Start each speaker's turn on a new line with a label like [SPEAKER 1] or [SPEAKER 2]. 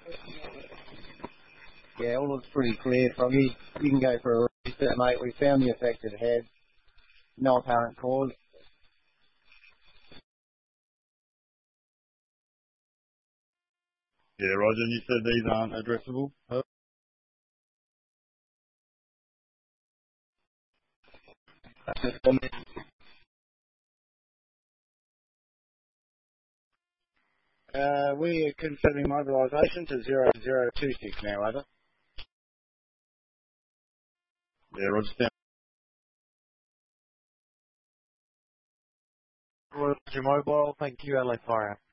[SPEAKER 1] Yeah, all looks pretty clear from you. You can go for a reset, mate. We found the affected head. No apparent cause.
[SPEAKER 2] Yeah, Roger, and you said these aren't addressable? Huh?
[SPEAKER 3] We are confirming mobilisation to 0026 now, over.
[SPEAKER 2] Yeah, Roger, stand.
[SPEAKER 4] Roger Mobile, thank you, LA Fire.